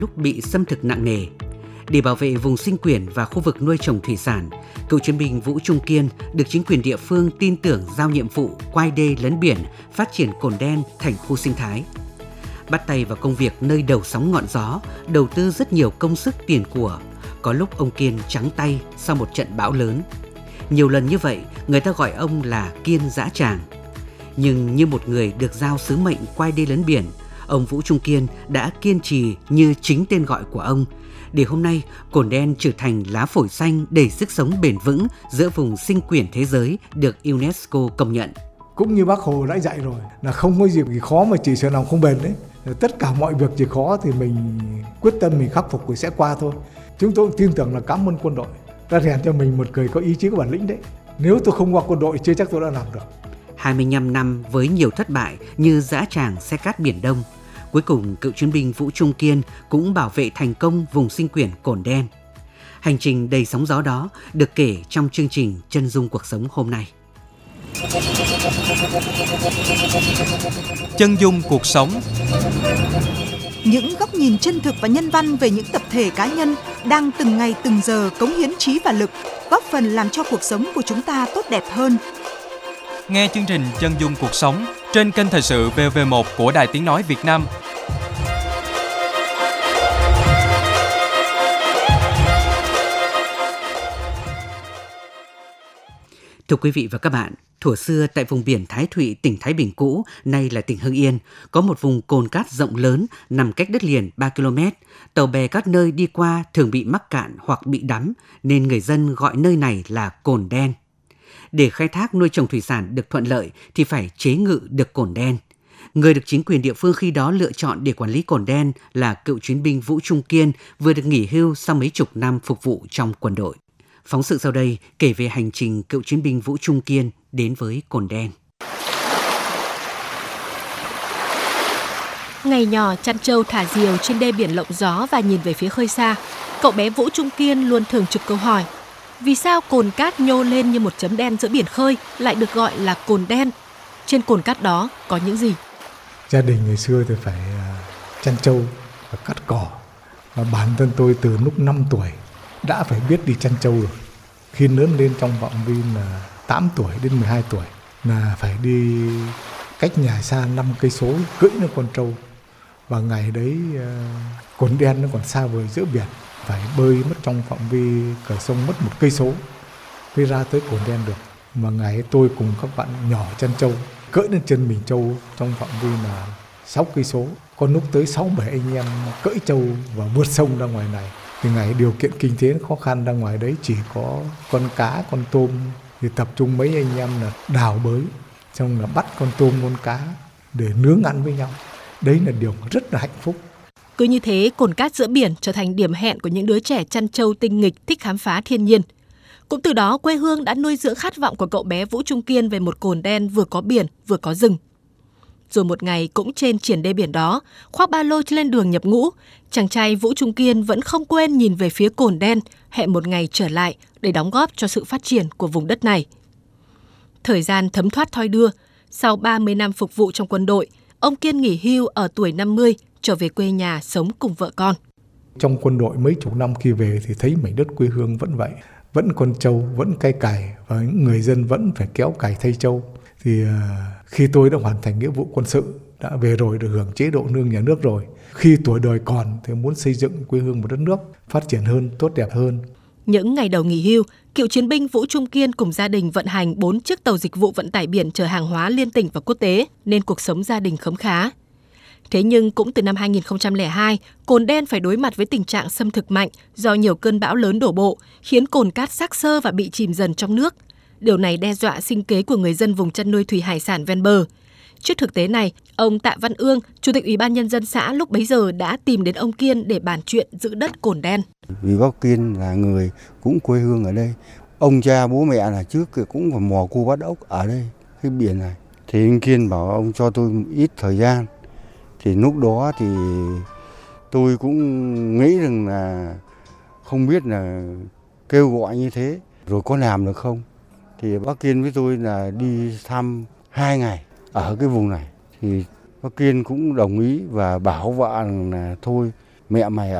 lúc bị xâm thực nặng nề. Để bảo vệ vùng sinh quyển và khu vực nuôi trồng thủy sản, cựu chiến binh Vũ Trung Kiên được chính quyền địa phương tin tưởng giao nhiệm vụ quai đê lấn biển, phát triển Cồn Đen thành khu sinh thái. Bắt tay vào công việc nơi đầu sóng ngọn gió, đầu tư rất nhiều công sức tiền của. Có lúc ông Kiên trắng tay sau một trận bão lớn. Nhiều lần như vậy, người ta gọi ông là Kiên Dã Tràng. Nhưng như một người được giao sứ mệnh quai đê lấn biển, ông Vũ Trung Kiên đã kiên trì như chính tên gọi của ông, để hôm nay Cồn Đen trở thành lá phổi xanh đầy sức sống bền vững giữa vùng sinh quyển thế giới được UNESCO công nhận. Cũng như Bác Hồ đã dạy rồi, là không có gì khó mà chỉ sợ lòng không bền đấy. Tất cả mọi việc gì khó thì mình quyết tâm mình khắc phục rồi sẽ qua thôi. Chúng tôi tin tưởng là cảm ơn quân đội đã rèn cho mình một người có ý chí, có bản lĩnh đấy. Nếu tôi không qua quân đội chưa chắc tôi đã làm được. 25 năm với nhiều thất bại như dã tràng xe cát Biển Đông, cuối cùng cựu chiến binh Vũ Trung Kiên cũng bảo vệ thành công vùng sinh quyển Cồn Đen. Hành trình đầy sóng gió đó được kể trong chương trình Chân dung cuộc sống hôm nay. Chân dung cuộc sống. Những góc nhìn chân thực và nhân văn về những tập thể cá nhân đang từng ngày từng giờ cống hiến trí và lực, góp phần làm cho cuộc sống của chúng ta tốt đẹp hơn. Nghe chương trình Chân dung cuộc sống trên kênh Thời sự VV1 của Đài Tiếng nói Việt Nam. Thưa quý vị và các bạn, thuở xưa tại vùng biển Thái Thụy, tỉnh Thái Bình cũ, nay là tỉnh Hưng Yên, có một vùng cồn cát rộng lớn nằm cách đất liền 3 km. Tàu bè các nơi đi qua thường bị mắc cạn hoặc bị đắm, nên người dân gọi nơi này là Cồn Đen. Để khai thác nuôi trồng thủy sản được thuận lợi thì phải chế ngự được Cồn Đen. Người được chính quyền địa phương khi đó lựa chọn để quản lý Cồn Đen là cựu chiến binh Vũ Trung Kiên, vừa được nghỉ hưu sau mấy chục năm phục vụ trong quân đội. Phóng sự sau đây kể về hành trình cựu chiến binh Vũ Trung Kiên đến với Cồn Đen. Ngày nhỏ chăn trâu thả diều trên đê biển lộng gió và nhìn về phía khơi xa, cậu bé Vũ Trung Kiên luôn thường trực câu hỏi: vì sao cồn cát nhô lên như một chấm đen giữa biển khơi lại được gọi là Cồn Đen? Trên cồn cát đó có những gì? Gia đình ngày xưa thì phải chăn trâu và cắt cỏ. Và bản thân tôi từ lúc 5 tuổi đã phải biết đi chăn trâu rồi. Khi lớn lên trong phạm vi là 8 tuổi đến 12 tuổi là phải đi cách nhà xa 5 cây số cưỡi lên con trâu. Và ngày đấy Cồn Đen nó còn xa vời giữa biển, phải bơi mất trong phạm vi cửa sông mất 1 cây số mới ra tới Cồn Đen được. Mà ngày ấy tôi cùng các bạn nhỏ chăn trâu cưỡi lên chân mình trâu trong phạm vi là 6 cây số. Có lúc tới 6-7 anh em cưỡi trâu và vượt sông ra ngoài này. Thì ngày điều kiện kinh tế khó khăn, ra ngoài đấy chỉ có con cá, con tôm, thì tập trung mấy anh em là đào bới, xong là bắt con tôm, con cá để nướng ăn với nhau. Đấy là điều rất là hạnh phúc. Cứ như thế, cồn cát giữa biển trở thành điểm hẹn của những đứa trẻ chăn trâu tinh nghịch thích khám phá thiên nhiên. Cũng từ đó, quê hương đã nuôi dưỡng khát vọng của cậu bé Vũ Trung Kiên về một Cồn Đen vừa có biển, vừa có rừng. Rồi một ngày cũng trên triển đê biển đó, khoác ba lô lên đường nhập ngũ, chàng trai Vũ Trung Kiên vẫn không quên nhìn về phía Cồn Đen, hẹn một ngày trở lại để đóng góp cho sự phát triển của vùng đất này. Thời gian thấm thoát thoi đưa, sau 30 năm phục vụ trong quân đội, ông Kiên nghỉ hưu ở tuổi 50, trở về quê nhà sống cùng vợ con. Trong quân đội mấy chục năm khi về thì thấy mảnh đất quê hương vẫn vậy, vẫn con trâu, vẫn cây cày và những người dân vẫn phải kéo cày thay trâu. Thì khi tôi đã hoàn thành nghĩa vụ quân sự, đã về rồi, được hưởng chế độ nương nhà nước rồi, khi tuổi đời còn thì muốn xây dựng quê hương một đất nước phát triển hơn, tốt đẹp hơn. Những ngày đầu nghỉ hưu, cựu chiến binh Vũ Trung Kiên cùng gia đình vận hành 4 chiếc tàu dịch vụ vận tải biển chở hàng hóa liên tỉnh và quốc tế, nên cuộc sống gia đình khấm khá. Thế nhưng cũng từ năm 2002, Cồn Đen phải đối mặt với tình trạng xâm thực mạnh do nhiều cơn bão lớn đổ bộ, khiến cồn cát xác xơ và bị chìm dần trong nước. Điều này đe dọa sinh kế của người dân vùng chăn nuôi thủy hải sản ven bờ. Trước thực tế này, ông Tạ Văn Ương, Chủ tịch Ủy ban Nhân dân xã lúc bấy giờ đã tìm đến ông Kiên để bàn chuyện giữ đất Cồn Đen. Vì bác Kiên là người cũng quê hương ở đây. Ông cha bố mẹ là trước cũng phải mò cua bắt ốc ở đây, cái biển này. Thì anh Kiên bảo ông cho tôi ít thời gian. Thì lúc đó thì tôi cũng nghĩ rằng là không biết là kêu gọi như thế rồi có làm được không. Thì bác Kiên với tôi là đi thăm 2 ngày ở cái vùng này. Thì bác Kiên cũng đồng ý và bảo vợ là thôi mẹ mày